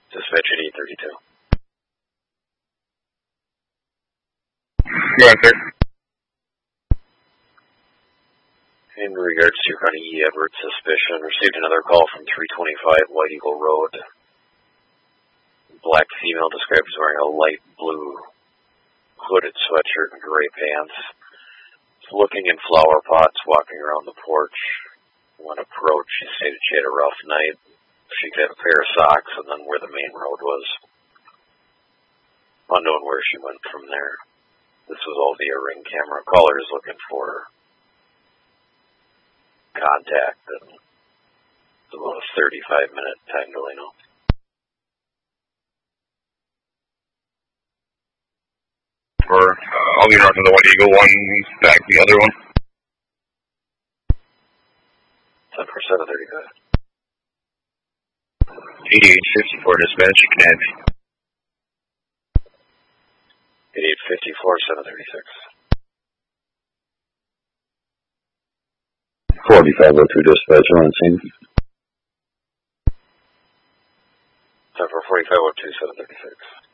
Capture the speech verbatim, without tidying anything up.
Dispatch at eight thirty-two. Go ahead, sir. In regards to your Connie E. Edwards suspicion, received another call from three twenty-five White Eagle Road. Black female described as wearing a light blue hooded sweatshirt and gray pants. Looking in flower pots, walking around the porch. When approached, she stated she had a rough night. She could have a pair of socks, and then where the main road was. Unknown where she went from there. This was all via ring camera. Caller is looking for contact and about a thirty-five minute time delay now. For uh, I'll be north of the White Eagle one, back the other one. ten for seven thirty-five. eighty-eight fifty-four dispatch, connect. eighty-eight fifty-four, seven thirty-six. forty-five oh two dispatch on scene. ten for forty-five oh two, seven thirty-six.